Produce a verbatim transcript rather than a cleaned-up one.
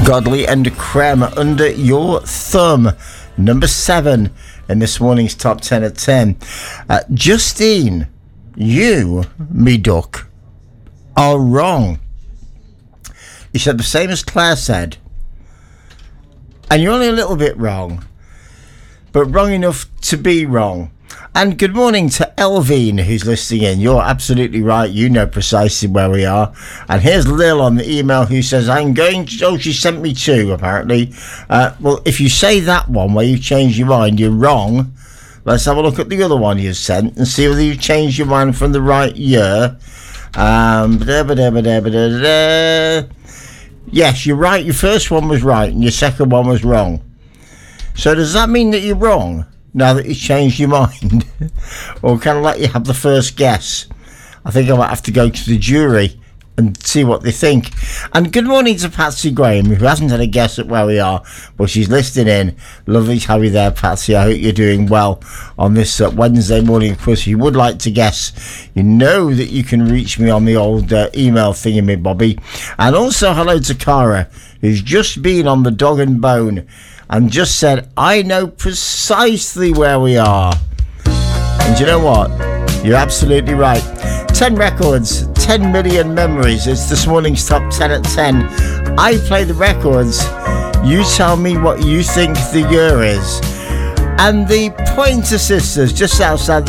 Godley and Creme, Under Your Thumb, number seven in this morning's top ten at ten. Uh, Justine, you, me duck, are wrong. You said the same as Claire said, and you're only a little bit wrong, but wrong enough to be wrong. And good morning to Elvine, who's listening in. You're absolutely right. You know precisely where we are. And here's Lil on the email who says, I'm going to... Oh, she sent me two, apparently. Uh, well, if you say that one where you change your mind, you're wrong. Let's have a look at the other one you sent and see whether you've changed your mind from the right year. Um, yes, you're right. Your first one was right and your second one was wrong. So does that mean that you're wrong now that you've changed your mind? Or can I let you have the first guess? I think I might have to go to the jury and see what they think. And good morning to Patsy Graham, who hasn't had a guess at where we are, but she's listening in. Lovely to have you there, Patsy. I hope you're doing well on this uh, Wednesday morning. Of course, if you would like to guess, you know that you can reach me on the old uh, email thingy, Bobby. And also hello to Cara, who's just been on the Dog and Bone and just said, I know precisely where we are. And you know what? You're absolutely right. ten records, ten million memories. It's this morning's top ten at ten. I play the records. You tell me what you think the year is. And the Pointer Sisters, just outside the